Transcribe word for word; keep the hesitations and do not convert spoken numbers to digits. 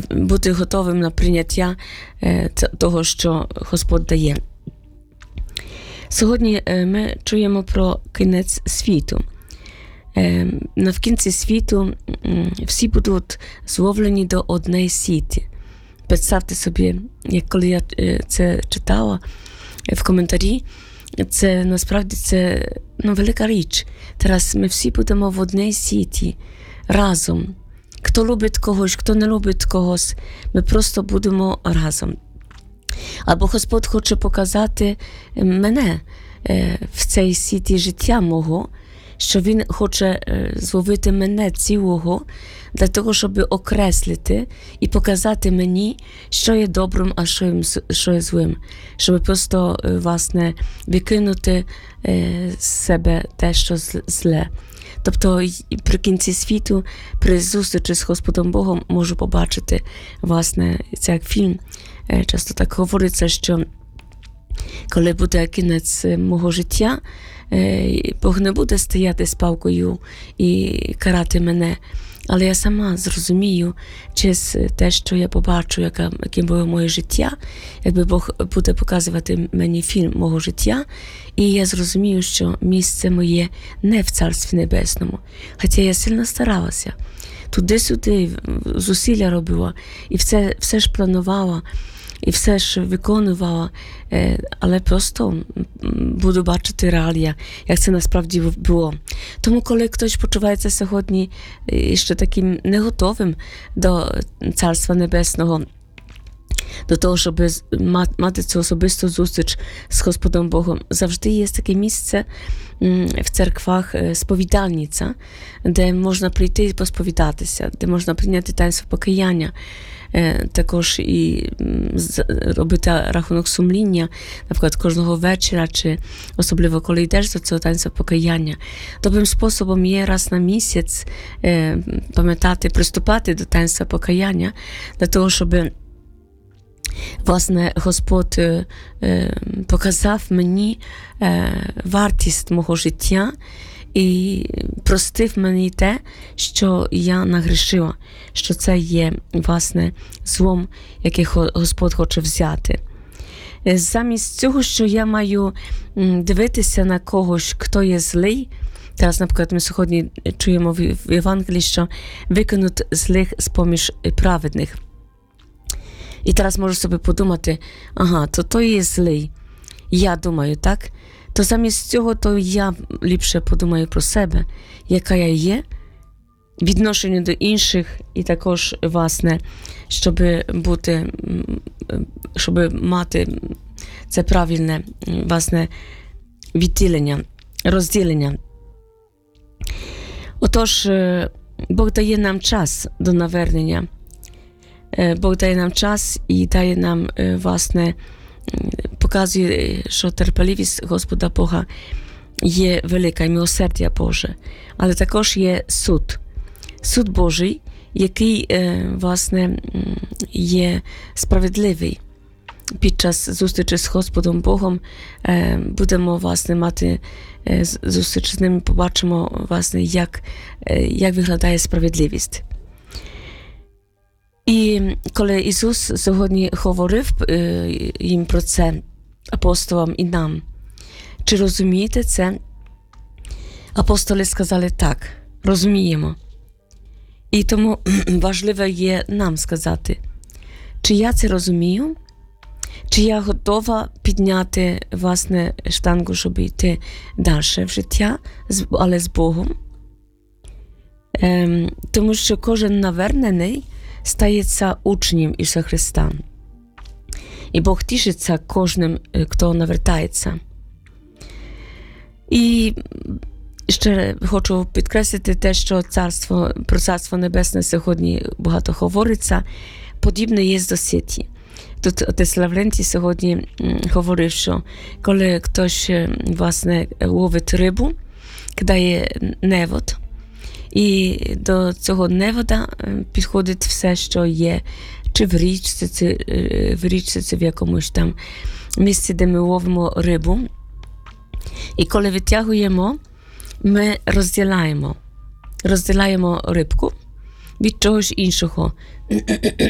бути готовим на прийняття того, що Господь дає. Сьогодні ми чуємо про кінець світу. В кінці світу всі будуть зловлені до однієї сіті. Представте собі, як коли я це читала в коментарі, це насправді це ну, велика річ. Зараз ми всі будемо в одній сіті, разом. Хто любить когось, хто не любить когось, ми просто будемо разом. Або Господь хоче показати мене в цій сіті життя мого, що Він хоче зловити мене цілого, для того, щоб окреслити і показати мені, що є добрим, а що є, що є злим. Щоб просто, власне, викинути з себе те, що зле. Тобто при кінці світу, при зустрічі з Господом Богом можу побачити, власне, це як фільм. Часто так говориться, що коли буде кінець мого життя, Бог не буде стояти з палкою і карати мене, але я сама зрозумію через те, що я побачу, яке, яким було моє життя, якби Бог буде показувати мені фільм мого життя, і я зрозумію, що місце моє не в Царстві Небесному. Хоча я сильно старалася. Туди-сюди зусилля робила, і все, все ж планувала, і все ж виконувала, але просто буду бачити реалія, як це насправді було. Тому, коли хтось почувається сьогодні ще таким неготовим до Царства Небесного, до того, щоб мати цю особисту зустріч з Господом Богом, завжди є таке місце в церквах, сповідальниця, де можна прийти і посповідатися, де можна прийняти таїнство покаяння, також і робити рахунок сумління, наприклад, кожного вечора, чи особливо, коли йдеш до цього таїнства покаяння. Добрим способом є раз на місяць пам'ятати, приступати до таїнства покаяння, для того, щоб власне, Господь е, е, показав мені е, вартість мого життя і простив мені те, що я нагрішила, що це є, власне, злом, який Господь хоче взяти. Замість цього, що я маю дивитися на когось, хто є злий, зараз, наприклад, ми сьогодні чуємо в Євангелії, що викинуть злих з-поміж праведних. І зараз можу собі подумати, ага, то той є злий. Я думаю, так? То замість цього, то я ліпше подумаю про себе, яка я є, відношенню до інших, і також, власне, щоб бути, щоб мати це правильне, власне, відділення, розділення. Отож, Бог дає нам час до навернення. Бог дає нам час і дає нам, власне, показує, що терпеливість Господа Бога є велика, і милосердя Боже. Але також є суд. Суд Божий, який, власне, є справедливий. Під час зустрічі з Господом Богом будемо, власне, мати зустріч з ним, побачимо, власне, як, як виглядає справедливість. І коли Ісус сьогодні говорив їм про це, апостолам і нам, чи розумієте це? Апостоли сказали так, розуміємо. І тому важливо є нам сказати, чи я це розумію, чи я готова підняти, власне, штангу, щоб йти далі в життя, але з Богом. Ем, тому що кожен навернений стається учнем Ісуса Христа. І Бог тішиться кожним, хто навертається. І ще хочу підкреслити те, що царство, про Царство Небесне сьогодні багато говориться. Подібне є до сіті. Тут отець Лаврентій сьогодні говорив, що коли хтось, власне, ловить рибу, кидає невод, і до цього невода підходить все, що є, чи в річці, чи в річці, чи в якомусь там місці, де ми ловимо рибу. І коли витягуємо, ми розділяємо. Розділяємо рибку від чогось іншого.